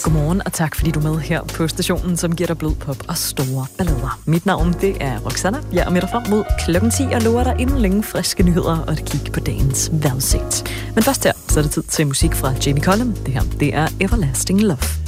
Godmorgen, og tak fordi du er med her på stationen, som giver dig blod, pop og store ballader. Mit navn, det er Roxanna. Jeg er med dig frem mod klokken 10 og lover dig inden længe friske nyheder og et kig på dagens vejrudsigt. Men først her, så er det tid til musik fra Jamie Cullum. Det her, det er Everlasting Love.